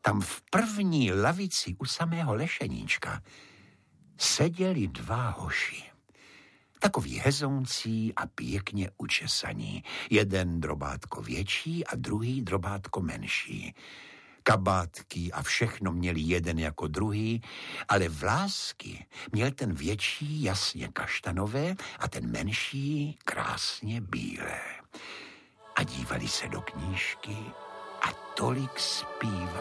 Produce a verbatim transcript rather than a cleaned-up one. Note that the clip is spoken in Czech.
tam v první lavici u samého Lešeníčka seděli dva hoši. Takový hezouncí a pěkně učesaní. Jeden drobátko větší a druhý drobátko menší. Kabátky a všechno měli jeden jako druhý, ale vlásky měl ten větší jasně kaštanové a ten menší krásně bílé. A dívali se do knížky a tolik zpívali.